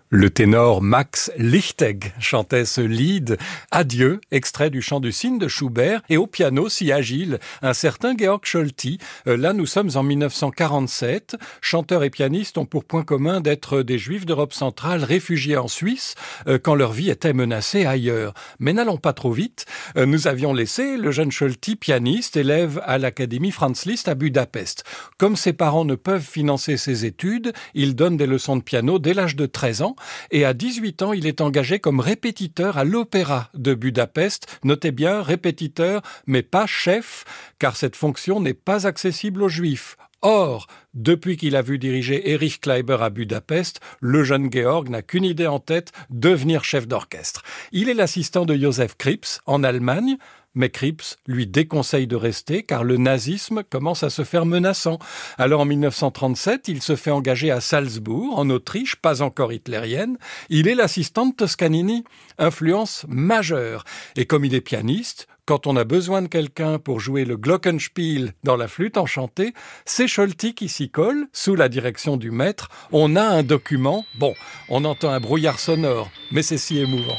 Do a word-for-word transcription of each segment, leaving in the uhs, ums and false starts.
Le ténor Max Lichtegg chantait ce lied « Adieu », extrait du chant du cygne de Schubert, et au piano, si agile, un certain Georg Scholti. Euh, là, nous sommes en mille neuf cent quarante-sept. Chanteurs et pianistes ont pour point commun d'être des Juifs d'Europe centrale réfugiés en Suisse euh, quand leur vie était menacée ailleurs. Mais n'allons pas trop vite. Euh, nous avions laissé le jeune Scholti, pianiste, élève à l'Académie Franz Liszt à Budapest. Comme ses parents ne peuvent financer ses études, il donne des leçons de piano dès l'âge de treize ans. Et à dix-huit ans, il est engagé comme répétiteur à l'Opéra de Budapest. Notez bien, répétiteur, mais pas chef, car cette fonction n'est pas accessible aux Juifs. Or, depuis qu'il a vu diriger Erich Kleiber à Budapest, le jeune Georg n'a qu'une idée en tête, devenir chef d'orchestre. Il est l'assistant de Josef Krips en Allemagne, mais Krips lui déconseille de rester car le nazisme commence à se faire menaçant. Alors en mille neuf cent trente-sept, il se fait engager à Salzbourg, en Autriche, pas encore hitlérienne. Il est l'assistant de Toscanini, influence majeure. Et comme il est pianiste, quand on a besoin de quelqu'un pour jouer le Glockenspiel dans la flûte enchantée, c'est Scholti qui s'y colle, sous la direction du maître. On a un document, bon, on entend un brouillard sonore, mais c'est si émouvant.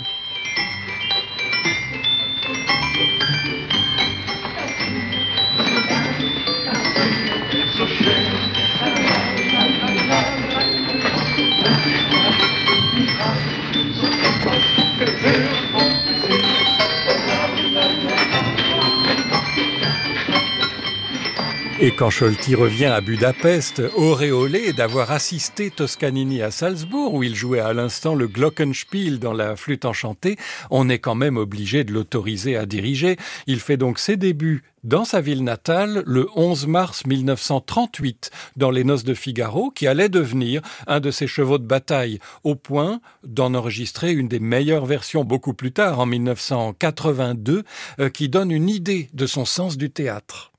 Et quand Scholti revient à Budapest, auréolé d'avoir assisté Toscanini à Salzbourg, où il jouait à l'instant le Glockenspiel dans la flûte enchantée, on est quand même obligé de l'autoriser à diriger. Il fait donc ses débuts dans sa ville natale le onze mars mille neuf cent trente-huit, dans Les Noces de Figaro, qui allait devenir un de ses chevaux de bataille, au point d'en enregistrer une des meilleures versions beaucoup plus tard, en mille neuf cent quatre-vingt-deux, euh, qui donne une idée de son sens du théâtre.